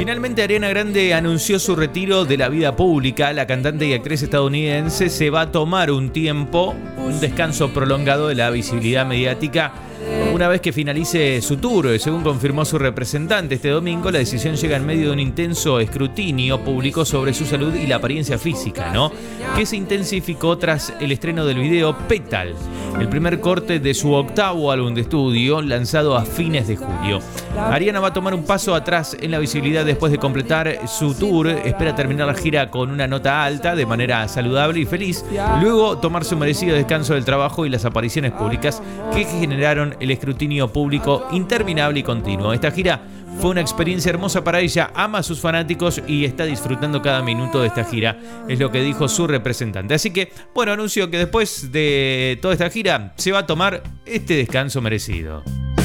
Finalmente, Ariana Grande anunció su retiro de la vida pública. La cantante y actriz estadounidense se va a tomar un tiempo, un descanso prolongado de la visibilidad mediática una vez que finalice su tour. Según confirmó su representante este domingo, la decisión llega en medio de un intenso escrutinio público sobre su salud y la apariencia física, ¿no?, que se intensificó tras el estreno del video Petal, el primer corte de su octavo álbum de estudio, lanzado a fines de julio. Ariana va a tomar un paso atrás en la visibilidad después de completar su tour. Espera terminar la gira con una nota alta, de manera saludable y feliz, luego tomar su merecido descanso del trabajo y las apariciones públicas que generaron el escrutinio público interminable y continuo. Esta gira fue una experiencia hermosa para ella, ama a sus fanáticos y está disfrutando cada minuto de esta gira, es lo que dijo su representante. Así que, bueno, anunció que después de toda esta gira se va a tomar este descanso merecido.